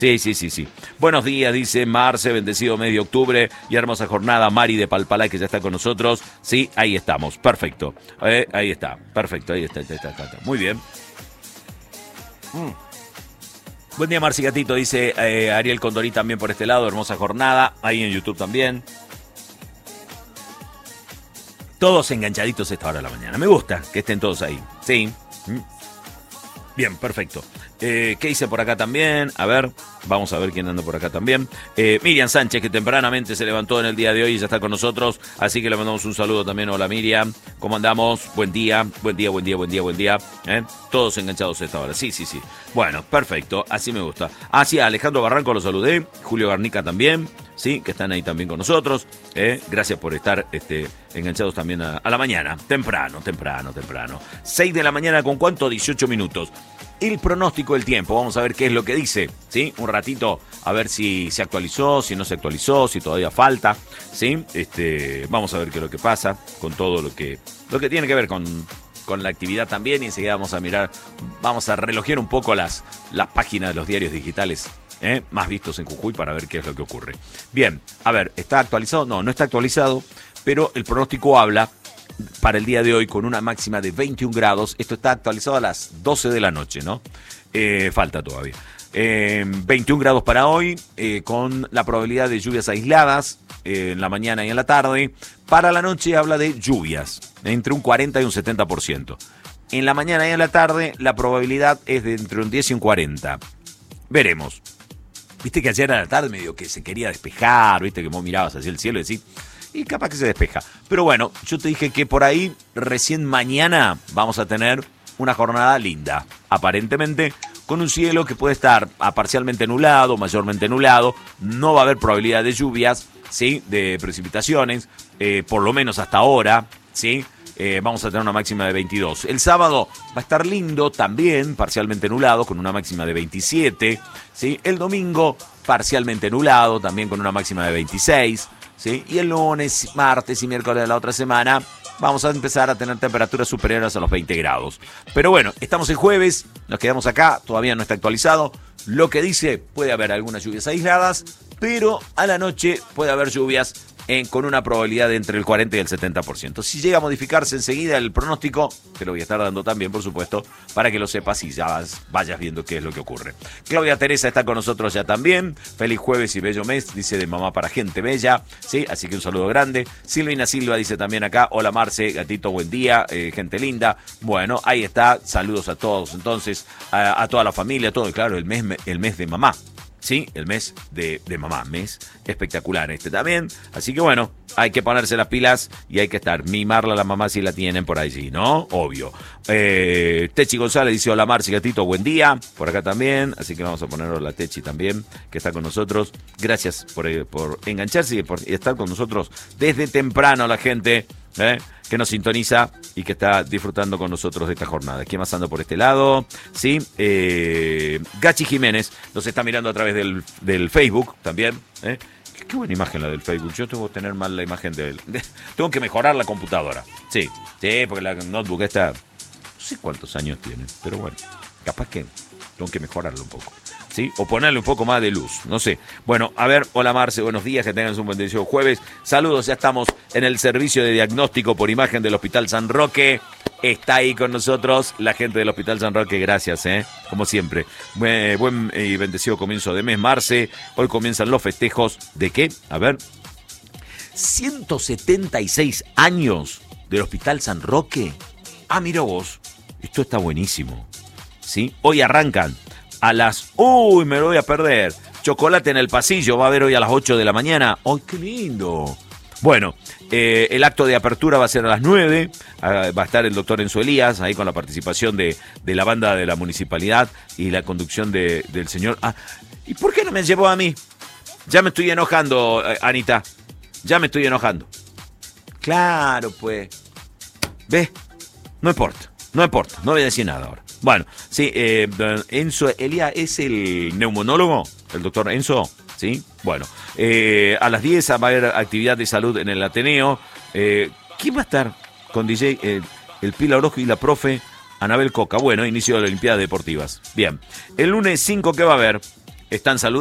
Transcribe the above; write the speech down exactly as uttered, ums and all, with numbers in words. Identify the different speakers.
Speaker 1: Sí, sí, sí, sí. Buenos días, dice Marce, bendecido mes de octubre y hermosa jornada. Mari de Palpalay, que ya está con nosotros. Sí, ahí estamos, perfecto. Eh, ahí está, perfecto, ahí está, ahí está, ahí está, ahí está. Muy bien. Mm. Buen día, Marci Gatito, dice eh, Ariel Condorí también por este lado. Hermosa jornada, ahí en YouTube también. Todos enganchaditos a esta hora de la mañana. Me gusta que estén todos ahí. Sí. Mm. Bien, perfecto. Eh, ¿Qué hice por acá también? A ver, vamos a ver quién anda por acá también. Eh, Miriam Sánchez, que tempranamente se levantó en el día de hoy y ya está con nosotros. Así que le mandamos un saludo también. Hola, Miriam. ¿Cómo andamos? Buen día, buen día, buen día, buen día, buen día. ¿Eh? Todos enganchados a esta hora. Sí, sí, sí. Bueno, perfecto. Así me gusta. Ah, sí, a Alejandro Barranco lo saludé. Julio Garnica también. Sí, que están ahí también con nosotros. ¿eh? Gracias por estar este, enganchados también a, a la mañana. Temprano, temprano, temprano. seis de la mañana, ¿con cuánto? dieciocho minutos. El pronóstico del tiempo, vamos a ver qué es lo que dice, ¿sí? Un ratito a ver si se actualizó, si no se actualizó, si todavía falta, ¿sí? Este, vamos a ver qué es lo que pasa con todo lo que, lo que tiene que ver con, con la actividad también, y enseguida vamos a mirar, vamos a relojear un poco las, las páginas de los diarios digitales, ¿eh? Más vistos en Jujuy para ver qué es lo que ocurre. Bien, a ver, ¿está actualizado? No, no está actualizado, pero el pronóstico habla para el día de hoy con una máxima de veintiún grados. Esto está actualizado a las doce de la noche, ¿no? Eh, falta todavía. Eh, veintiún grados para hoy, eh, con la probabilidad de lluvias aisladas eh, en la mañana y en la tarde. Para la noche habla de lluvias, entre un cuarenta y un setenta por ciento. En la mañana y en la tarde la probabilidad es de entre un diez y un cuarenta. Veremos. Viste que ayer a la tarde medio que se quería despejar, viste que vos mirabas hacia el cielo y decís, y capaz que se despeja. Pero bueno, yo te dije que por ahí, recién mañana, vamos a tener una jornada linda. Aparentemente, con un cielo que puede estar a parcialmente nublado, mayormente nublado. No va a haber probabilidad de lluvias, ¿sí? De precipitaciones, eh, por lo menos hasta ahora, ¿sí? Eh, vamos a tener una máxima de veintidós. El sábado va a estar lindo también, parcialmente nublado, con una máxima de veintisiete, ¿sí? El domingo, parcialmente nublado, también con una máxima de veintiséis. ¿Sí? Y el lunes, martes y miércoles de la otra semana vamos a empezar a tener temperaturas superiores a los veinte grados. Pero bueno, estamos en jueves, nos quedamos acá, todavía no está actualizado. Lo que dice, puede haber algunas lluvias aisladas, pero a la noche puede haber lluvias en, con una probabilidad de entre el cuarenta y el setenta por ciento. Si llega a modificarse enseguida el pronóstico, te lo voy a estar dando también, por supuesto, para que lo sepas y ya vas, vayas viendo qué es lo que ocurre. Claudia Teresa está con nosotros ya también. Feliz jueves y bello mes, dice de mamá para gente bella. Sí, así que un saludo grande. Silvina Silva dice también acá, hola Marce, gatito, buen día, eh, gente linda. Bueno, ahí está, saludos a todos entonces, a, a toda la familia, todo, y claro, el mes, el mes de mamá. Sí, el mes de, de mamá, mes espectacular este también. Así que bueno, hay que ponerse las pilas y hay que estar, mimarla a la mamá si la tienen por allí, ¿no? Obvio. Eh, Techi González dice, hola Marci, gatito, buen día. Por acá también, así que vamos a ponerlo a la Techi también, que está con nosotros. Gracias por, por engancharse y por estar con nosotros desde temprano la gente, ¿eh? Que nos sintoniza y que está disfrutando con nosotros de esta jornada. ¿Quién más anda por este lado? Sí, eh, Gachi Jiménez nos está mirando a través del, del Facebook también. ¿eh? Qué, qué buena imagen la del Facebook. Yo tengo que tener mal la imagen de él. Tengo que mejorar la computadora. Sí, sí, porque la notebook esta, no sé cuántos años tiene, pero bueno, capaz que tengo que mejorarlo un poco. ¿Sí? O ponerle un poco más de luz, no sé. Bueno, a ver, hola Marce, buenos días, que tengan un buen delicioso jueves. Saludos, ya estamos en el servicio de diagnóstico por imagen del Hospital San Roque. Está ahí con nosotros la gente del Hospital San Roque, gracias, ¿eh? Como siempre. Buen, buen y bendecido comienzo de mes, Marce. Hoy comienzan los festejos de ¿qué? A ver. ciento setenta y seis años del Hospital San Roque. Ah, mira vos, esto está buenísimo. ¿Sí? Hoy arrancan a las... ¡Uy, me lo voy a perder! Chocolate en el pasillo, va a haber hoy a las ocho de la mañana. ¡Ay, qué lindo! Bueno, eh, el acto de apertura va a ser a las nueve. Uh, va a estar el doctor Enzo Elías, ahí con la participación de, de la banda de la municipalidad y la conducción de, del señor... Ah, ¿y por qué no me llevó a mí? Ya me estoy enojando, eh, Anita. Ya me estoy enojando. Claro, pues. ¿Ves? No importa, no importa, no voy a decir nada ahora. Bueno, sí, eh, Enzo Elías es el neumonólogo, el doctor Enzo, ¿sí? Bueno, eh, a las diez va a haber actividad de salud en el Ateneo. Eh, ¿Quién va a estar con D J? Eh, el Pila Orozco y la profe Anabel Coca. Bueno, inicio de las Olimpiadas Deportivas. Bien, el lunes cinco, ¿qué va a haber? están saludando.